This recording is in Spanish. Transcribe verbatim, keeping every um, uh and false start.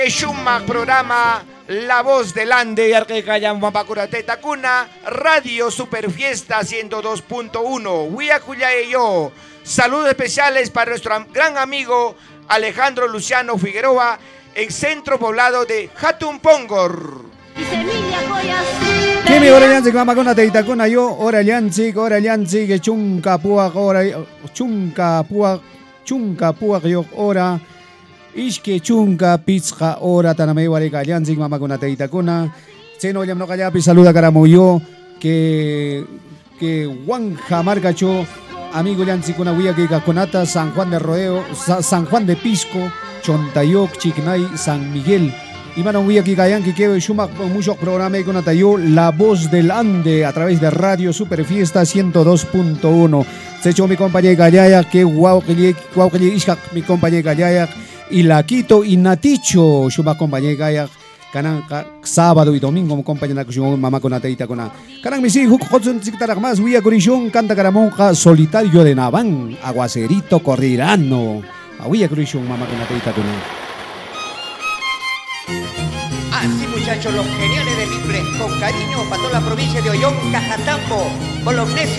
Shumak programa La Voz del Ande y Arquecayam Mapacurate Tacuna, Radio Superfiesta ciento dos punto uno, Huiacuyayo. Saludos especiales para nuestro gran amigo Alejandro Luciano Figueroa en centro poblado de Jatumpongor. Kimi ora yansi mama kuna teita kuna yo ora yansi ora yansi que chunka puak ora chunka puak chunka puak yo ora Ishke chunka pizza ora tanamay warika yansi mama kuna teita kuna seno yam no kayapi saluda karamuyo que que Juanja Marcacho amigo yansi kuna huia que kakunata San Juan de Rodeo San Juan de Pisco Chontayok Chicnay San Miguel. Y mano huia que cayan que quede Shumak mucho programa con Atayo La Voz del Ande a través de Radio Superfiesta ciento dos punto uno. Se echó mi compañera Gallaya que guau que guau que ishak mi compañera Gallaya y la Quito y Naticho Shumak compañera Gallaya canan sábado y domingo mi compañera que yo mamá con Ataita con canan mis hijos hotson siktarak más huia corishon canta caramonja solitario de Naván aguacerito corrirano huia corishon mamá con Ataita con Así muchachos, los geniales de Libre, con cariño para toda la provincia de Ollón, Cajatambo, Bolognesi.